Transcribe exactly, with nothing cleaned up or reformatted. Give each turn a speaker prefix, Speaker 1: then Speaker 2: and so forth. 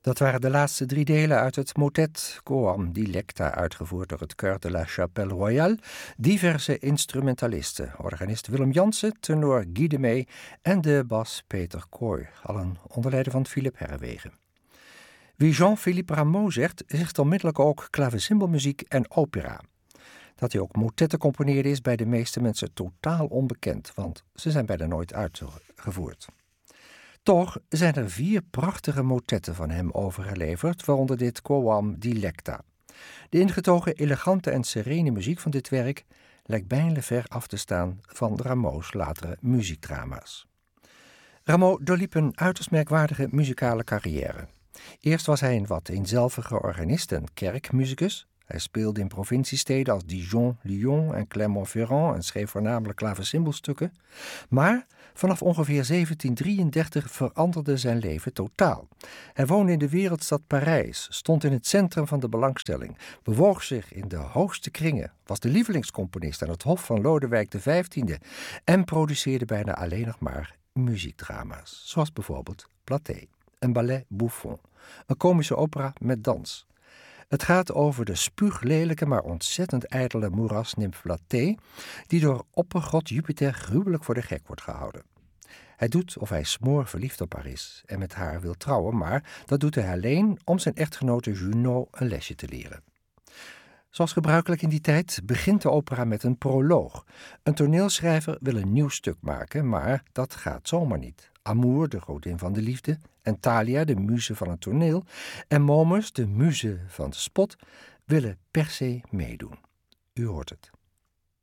Speaker 1: Dat waren de laatste drie delen uit het motet Coam Dilecta, uitgevoerd door het Chœur de la Chapelle Royale. Diverse instrumentalisten, organist Willem Jansen, tenor Guy de Mee en de bas Peter Kooi, allen onder leiding van Philippe Herrewegen. Wie Jean-Philippe Rameau zegt, zegt onmiddellijk ook klavecimbelmuziek en opera. Dat hij ook motetten componeerde is bij de meeste mensen totaal onbekend, want ze zijn bijna nooit uitgevoerd. Toch zijn er vier prachtige motetten van hem overgeleverd, waaronder dit Coam Dilecta. De ingetogen, elegante en serene muziek van dit werk lijkt bijna ver af te staan van Rameau's latere muziekdrama's. Rameau doorliep een uiterst merkwaardige muzikale carrière. Eerst was hij een wat eenzelvige organist en kerkmusicus. Hij speelde in provinciesteden als Dijon, Lyon en Clermont-Ferrand en schreef voornamelijk klavecimbelstukken. Maar vanaf ongeveer zeventien drieëndertig veranderde zijn leven totaal. Hij woonde in de wereldstad Parijs, stond in het centrum van de belangstelling, bewoog zich in de hoogste kringen, was de lievelingscomponist aan het hof van Lodewijk de vijftiende en produceerde bijna alleen nog maar muziekdrama's, zoals bijvoorbeeld Platée, een ballet bouffon, een komische opera met dans. Het gaat over de spuuglelijke, maar ontzettend ijdele moerasnimf Platée, die door oppergod Jupiter gruwelijk voor de gek wordt gehouden. Hij doet of hij smoor verliefd op haar is en met haar wil trouwen, maar dat doet hij alleen om zijn echtgenote Junot een lesje te leren. Zoals gebruikelijk in die tijd begint de opera met een proloog. Een toneelschrijver wil een nieuw stuk maken, maar dat gaat zomaar niet. Amour, de godin van de liefde, en Thalia, de muze van het toneel, en Momus, de muze van de spot, willen per se meedoen. U hoort het.